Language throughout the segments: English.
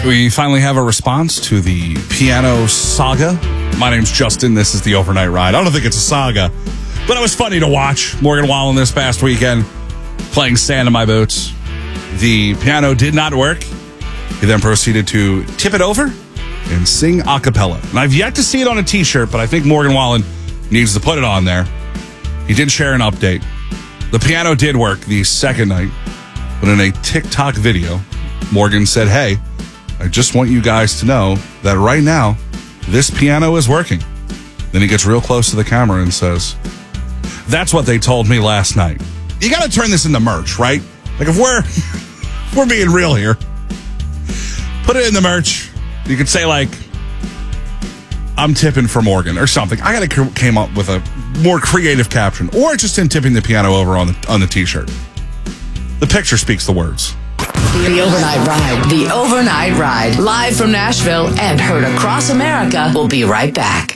We finally have a response to the piano saga. My name's Justin. This is the Overnight Ride. I don't think it's a saga, but it was funny to watch Morgan Wallen this past weekend playing Sand in My Boots. The piano did not work. He then proceeded to tip it over and sing a cappella. And I've yet to see it on a t-shirt, but I think Morgan Wallen needs to put it on there. He did share an update. The piano did work the second night, but in a TikTok video, Morgan said, "Hey, I just want you guys to know that right now, this piano is working." Then he gets real close to the camera and says, "That's what they told me last night." You got to turn this into merch, right? Like if we're being real here, put it in the merch. You could say like, "I'm tipping for Morgan" or something. I got to came up with a more creative caption, or just in tipping the piano over on the t-shirt. The picture speaks the words. The Overnight Ride. The Overnight Ride. Live from Nashville and heard across America. We'll be right back.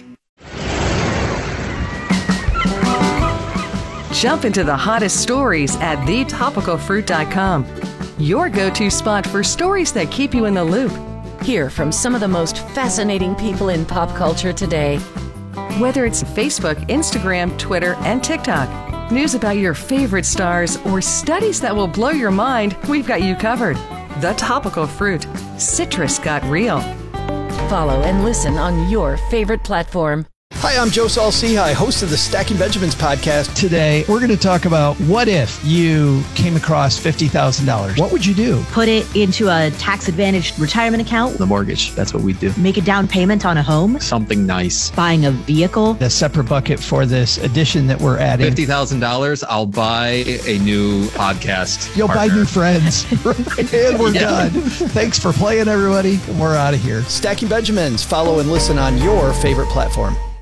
Jump into the hottest stories at thetopicalfruit.com. Your go-to spot for stories that keep you in the loop. Hear from some of the most fascinating people in pop culture today. Whether it's Facebook, Instagram, Twitter, and TikTok. News about your favorite stars or studies that will blow your mind, we've got you covered. The Topical Fruit. Citrus got real. Follow and listen on your favorite platform. Hi, I'm Joe Saul-Sehy, host of the Stacking Benjamins podcast. Today, we're going to talk about what if you came across $50,000? What would you do? Put it into a tax-advantaged retirement account. The mortgage, that's what we do. Make a down payment on a home. Something nice. Buying a vehicle. A separate bucket for this addition that we're adding. $50,000, I'll buy a new podcast. You'll partner. buy new friends. And we're done. Thanks for playing, everybody. We're out of here. Stacking Benjamins. Follow and listen on your favorite platform.